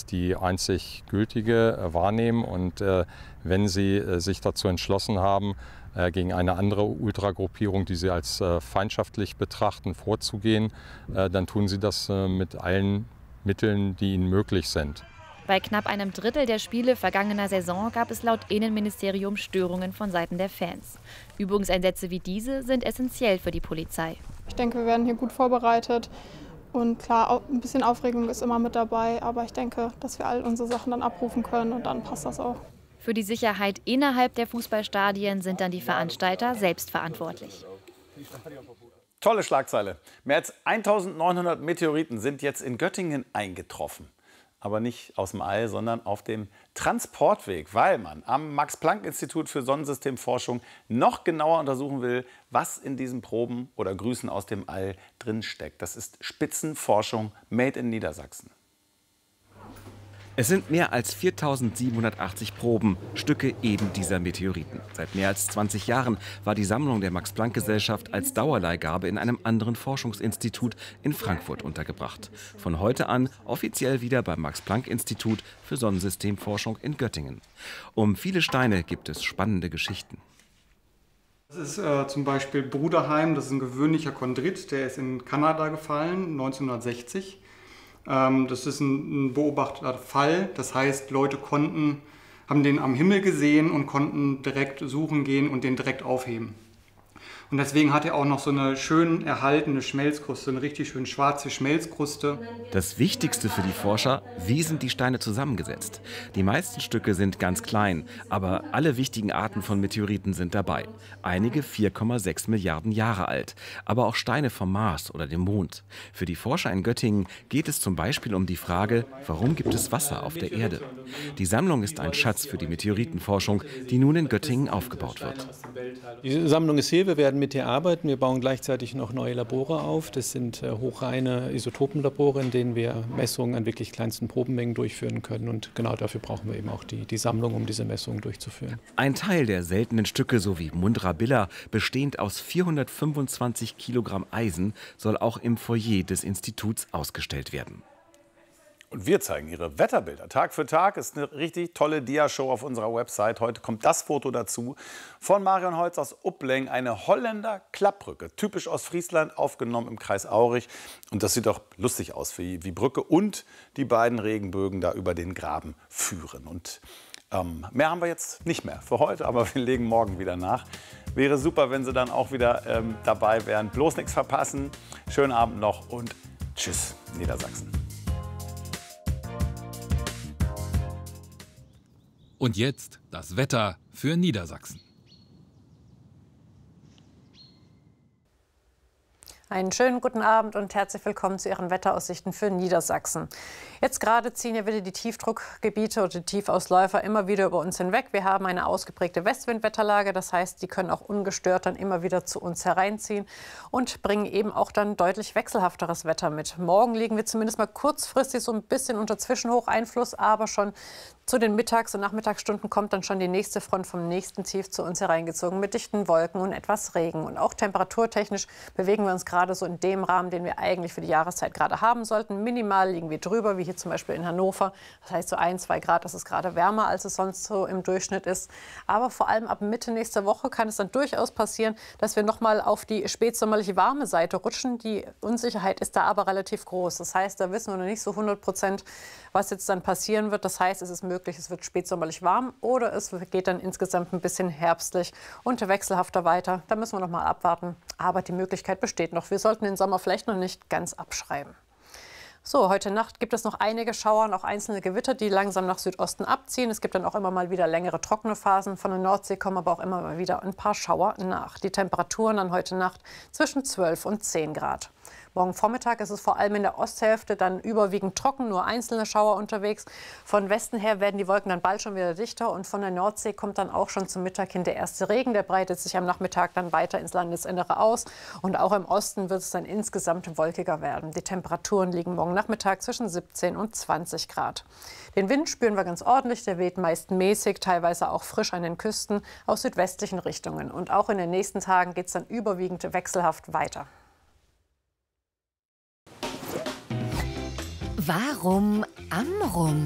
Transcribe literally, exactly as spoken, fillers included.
die einzig gültige wahrnehmen. Und wenn Sie sich dazu entschlossen haben, gegen eine andere Ultragruppierung, die Sie als feindschaftlich betrachten, vorzugehen, dann tun Sie das mit allen Mitteln, die Ihnen möglich sind. Bei knapp einem Drittel der Spiele vergangener Saison gab es laut Innenministerium Störungen von Seiten der Fans. Übungseinsätze wie diese sind essentiell für die Polizei. Ich denke, wir werden hier gut vorbereitet. Und klar, ein bisschen Aufregung ist immer mit dabei. Aber ich denke, dass wir all unsere Sachen dann abrufen können und dann passt das auch. Für die Sicherheit innerhalb der Fußballstadien sind dann die Veranstalter selbst verantwortlich. Tolle Schlagzeile. Mehr als eintausendneunhundert Meteoriten sind jetzt in Göttingen eingetroffen. Aber nicht aus dem All, sondern auf dem Transportweg, weil man am Max-Planck-Institut für Sonnensystemforschung noch genauer untersuchen will, was in diesen Proben oder Grüßen aus dem All drinsteckt. Das ist Spitzenforschung made in Niedersachsen. Es sind mehr als viertausendsiebenhundertachtzig Proben, Stücke eben dieser Meteoriten. Seit mehr als zwanzig Jahren war die Sammlung der Max-Planck-Gesellschaft als Dauerleihgabe in einem anderen Forschungsinstitut in Frankfurt untergebracht. Von heute an offiziell wieder beim Max-Planck-Institut für Sonnensystemforschung in Göttingen. Um viele Steine gibt es spannende Geschichten. Das ist äh, zum Beispiel Bruderheim, das ist ein gewöhnlicher Chondrit, der ist in Kanada gefallen, neunzehnhundertsechzig. Das ist ein beobachteter Fall, das heißt, Leute konnten, haben den am Himmel gesehen und konnten direkt suchen gehen und den direkt aufheben. Und deswegen hat er auch noch so eine schön erhaltene Schmelzkruste, eine richtig schön schwarze Schmelzkruste. Das Wichtigste für die Forscher, wie sind die Steine zusammengesetzt? Die meisten Stücke sind ganz klein, aber alle wichtigen Arten von Meteoriten sind dabei. Einige vier Komma sechs Milliarden Jahre alt, aber auch Steine vom Mars oder dem Mond. Für die Forscher in Göttingen geht es zum Beispiel um die Frage, warum gibt es Wasser auf der Erde? Die Sammlung ist ein Schatz für die Meteoritenforschung, die nun in Göttingen aufgebaut wird. Die Sammlung ist hier, wir werden mit ihr arbeiten. Wir bauen gleichzeitig noch neue Labore auf. Das sind äh, hochreine Isotopenlabore, in denen wir Messungen an wirklich kleinsten Probenmengen durchführen können. Und genau dafür brauchen wir eben auch die, die Sammlung, um diese Messungen durchzuführen. Ein Teil der seltenen Stücke, so wie Mundrabilla, bestehend aus vierhundertfünfundzwanzig Kilogramm Eisen, soll auch im Foyer des Instituts ausgestellt werden. Und wir zeigen Ihre Wetterbilder. Tag für Tag ist eine richtig tolle Dia-Show auf unserer Website. Heute kommt das Foto dazu von Marion Holz aus Uppleng. Eine Holländer Klappbrücke, typisch Ostfriesland, aufgenommen im Kreis Aurich. Und das sieht doch lustig aus, wie, wie Brücke und die beiden Regenbögen da über den Graben führen. Und ähm, mehr haben wir jetzt nicht mehr für heute, aber wir legen morgen wieder nach. Wäre super, wenn Sie dann auch wieder ähm, dabei wären. Bloß nichts verpassen. Schönen Abend noch und tschüss, Niedersachsen. Und jetzt das Wetter für Niedersachsen. Einen schönen guten Abend und herzlich willkommen zu Ihren Wetteraussichten für Niedersachsen. Jetzt gerade ziehen ja wieder die Tiefdruckgebiete oder die Tiefausläufer immer wieder über uns hinweg. Wir haben eine ausgeprägte Westwindwetterlage, das heißt, die können auch ungestört dann immer wieder zu uns hereinziehen und bringen eben auch dann deutlich wechselhafteres Wetter mit. Morgen liegen wir zumindest mal kurzfristig so ein bisschen unter Zwischenhocheinfluss, aber schon zu den Mittags- und Nachmittagsstunden kommt dann schon die nächste Front vom nächsten Tief zu uns hereingezogen mit dichten Wolken und etwas Regen. Und auch temperaturtechnisch bewegen wir uns gerade so in dem Rahmen, den wir eigentlich für die Jahreszeit gerade haben sollten. Minimal liegen wir drüber, wie hier zum Beispiel in Hannover. Das heißt so ein, zwei Grad, das ist gerade wärmer, als es sonst so im Durchschnitt ist. Aber vor allem ab Mitte nächster Woche kann es dann durchaus passieren, dass wir noch mal auf die spätsommerliche warme Seite rutschen. Die Unsicherheit ist da aber relativ groß. Das heißt, da wissen wir noch nicht so hundert Prozent, was jetzt dann passieren wird. Das heißt, es ist möglich, es wird spätsommerlich warm oder es geht dann insgesamt ein bisschen herbstlich und wechselhafter weiter. Da müssen wir noch mal abwarten. Aber die Möglichkeit besteht noch. Wir sollten den Sommer vielleicht noch nicht ganz abschreiben. So, heute Nacht gibt es noch einige Schauer und auch einzelne Gewitter, die langsam nach Südosten abziehen. Es gibt dann auch immer mal wieder längere trockene Phasen. Von der Nordsee kommen aber auch immer mal wieder ein paar Schauer nach. Die Temperaturen dann heute Nacht zwischen zwölf und zehn Grad. Morgen Vormittag ist es vor allem in der Osthälfte dann überwiegend trocken, nur einzelne Schauer unterwegs. Von Westen her werden die Wolken dann bald schon wieder dichter und von der Nordsee kommt dann auch schon zum Mittag hin der erste Regen. Der breitet sich am Nachmittag dann weiter ins Landesinnere aus und auch im Osten wird es dann insgesamt wolkiger werden. Die Temperaturen liegen morgen Nachmittag zwischen siebzehn und zwanzig Grad. Den Wind spüren wir ganz ordentlich, der weht meist mäßig, teilweise auch frisch an den Küsten aus südwestlichen Richtungen. Und auch in den nächsten Tagen geht es dann überwiegend wechselhaft weiter. Warum Amrum?